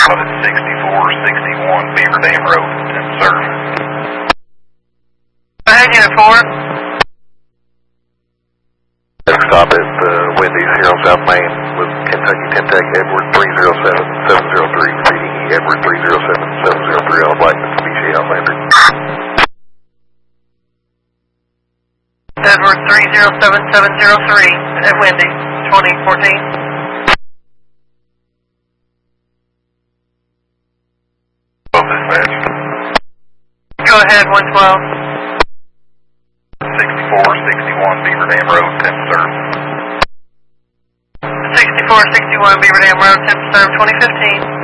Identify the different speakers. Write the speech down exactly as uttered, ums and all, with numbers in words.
Speaker 1: sixty-four sixty-one Beaver Dam Road, ten serve.
Speaker 2: Go ahead, Unit four.
Speaker 3: Stop at uh, Wendy's here on South Main with Kentucky Tentec Edward three zero seven seven zero three, repeating Edward three zero seven seven zero three on Blackman, Species Outlander.
Speaker 2: Edward three zero seven seven zero three at Wendy's, twenty fourteen. Go ahead, one twelve.
Speaker 1: sixty-four sixty-one Beaver Dam Road, ten serve.
Speaker 2: sixty-four sixty-one Beaver Dam Road, ten serve, twenty fifteen.